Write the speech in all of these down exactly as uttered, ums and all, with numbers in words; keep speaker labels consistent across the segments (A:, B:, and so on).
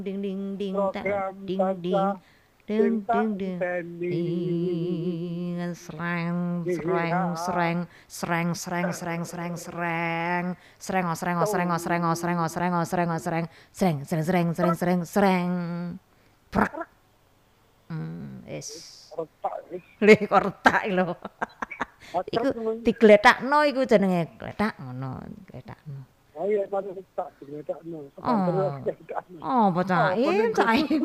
A: Ding ding ding tak
B: program
A: ding ding
B: bangsa
A: ding
B: sing tak
A: ding ding
B: enteni
A: ding sereng sereng sereng sereng sereng sereng sereng sereng sereng oh sereng oh sereng oh sereng oh sereng oh sereng oh sereng oh sereng sereng sereng sereng sereng sereng sereng prak hmm es le kortak lho iku digletakno iku jenenge gletak ngono gletakno
B: oh iya pada tak digletakno
A: oh oh bacain cain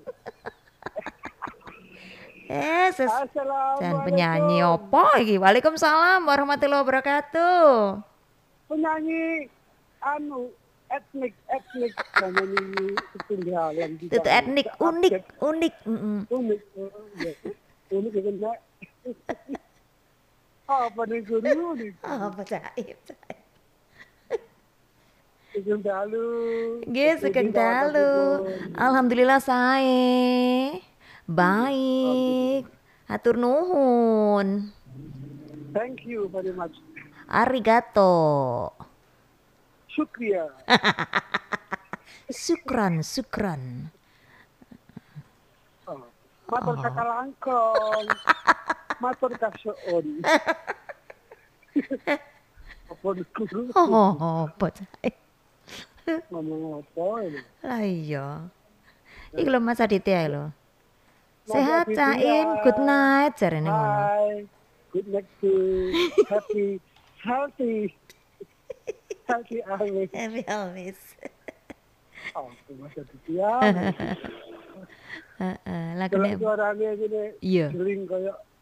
A: Eh, ses dan penyanyi
B: Assalamualaikum.
A: opo iki? Waalaikumsalam warahmatullahi wabarakatuh.
B: Penyanyi anu etnik etnik penyanyi ketinggalan di
A: Itu
B: sana.
A: etnik unik unik. Mm-mm.
B: Unik unik itu enggak. Apa nih guru nih?
A: Oh, bacain.
B: Sugeng dalu.
A: Nggih, sugeng dalu. Alhamdulillah sae. Baik. Hatur nuhun.
B: Thank you very much.
A: Arigato.
B: Syukria.
A: Sukran, sukran.
B: Oh. Matur kakalangkong. Matur kasuun. Apa nih guru?
A: Oh, bacain.
B: Ngomong apa ini?
A: Lah iya. Iki lho Mas Aditya lho. Sehat Cain, good night jarene ngono.
B: Hai. Good night to happy healthy healthy always.
A: Happy always.
B: Oh, Mas Aditya.
A: Heeh, lagune
B: Kalau suaranya gini,
A: iya.
B: geling kayak